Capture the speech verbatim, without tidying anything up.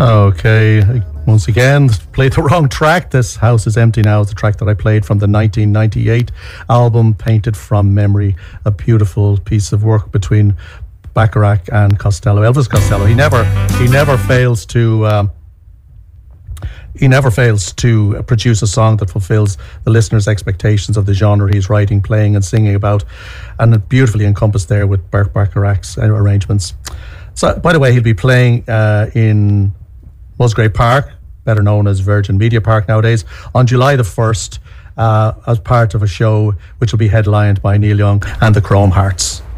Okay, once again, played the wrong track. This House is Empty Now is the track that I played from the nineteen ninety-eight album Painted from Memory, a beautiful piece of work between Bacharach and Costello, Elvis Costello. He never, he never fails to, um, he never fails to produce a song that fulfills the listener's expectations of the genre he's writing, playing, and singing about, and beautifully encompassed there with Burt Bacharach's arrangements. So, by the way, he'll be playing uh, in Musgrave Park, better known as Virgin Media Park nowadays, on July the first, uh, as part of a show which will be headlined by Neil Young and the Chrome Hearts.